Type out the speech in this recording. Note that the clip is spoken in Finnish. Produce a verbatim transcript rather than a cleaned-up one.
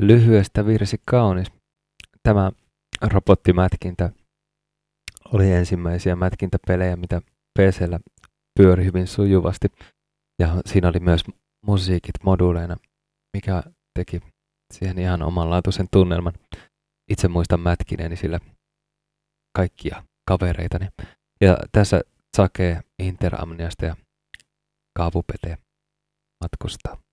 Lyhyestä virsi kaunis. Tämä robottimätkintä oli ensimmäisiä mätkintäpelejä, mitä P C:llä pyöri hyvin sujuvasti. Ja siinä oli myös musiikit moduuleina, mikä teki siihen ihan omanlaatuisen tunnelman. Itse muistan mätkineeni sillä kaikkia kavereitani. Ja tässä Sake Interamniasta ja Kaavupete matkustaa.